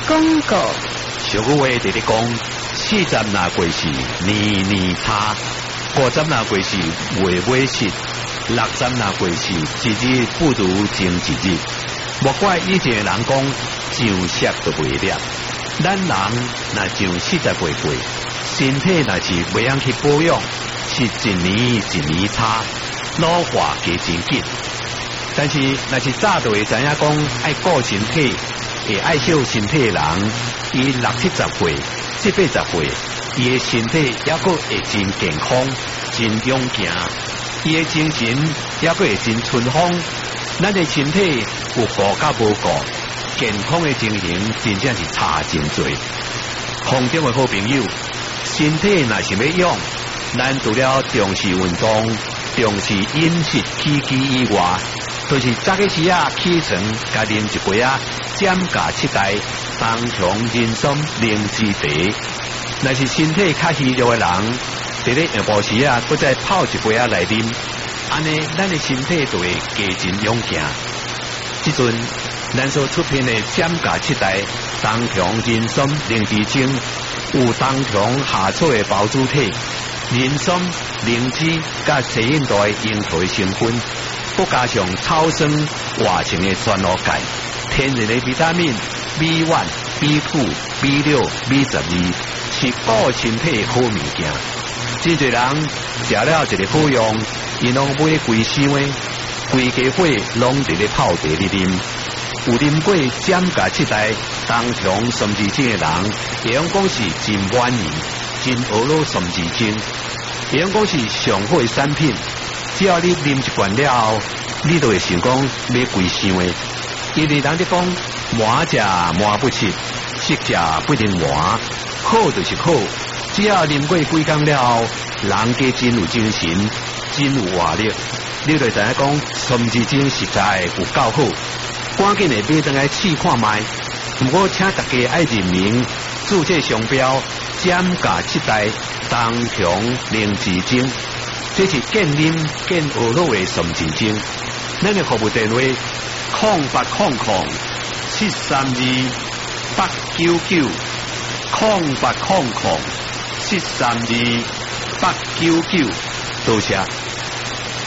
广告。 俗语话直直讲，40那过时年年差，50那过时月月失，60那过时一日不如前一日。莫怪以前的人讲上色都袂了，咱人若上40岁过，身体若是袂晓去保养，是一年一年差，老化加真紧。但是若是早就会知影讲爱顾身体，会爱惜身体的人，伊60、70岁、70、80岁，伊的身体还阁会真健康、真勇健，伊的精神还阁会真春风。咱的身体有顾甲无顾，健康的情形真正是差真多。空中的好朋友，身体若是要用，咱除了重视运动、重视饮食起居以外，就是早起时起床，加啉一杯减价7代当强人参灵芝茶。若是身体较虚弱的人，伫咧下晡时搁再泡一杯来啉，安尼咱的身体就会加真勇健。即阵咱所出品的减价7代当强人参灵芝精，有当强下草的包主体、人参、灵芝甲西印度的樱桃的成分，再加上草酸活性的全露钙，天然的维他命 B1、B2、B6、B12，是顾身体的好物件。真侪人食了一个好用，伊拢买规箱的，规家伙拢伫咧泡茶里啉。有啉过减价7代当强参枝精的人，会用讲是真满意、真俄罗参枝精，会用讲是上好的产品。只要你啉一罐了后，你就会想讲买规箱的，因为人哋讲满食满不吃，食食不能满，好就是好。只要啉过几工了后，人家真有精神，真有活力，你就知影讲参枝精实在有够好。赶紧的买回来试看卖。不过请大家爱认明注册商标减价7代当强灵芝精，这是健啉健学乐的参枝精。咱的服务电话0800-892-899，0800-892-899，多谢。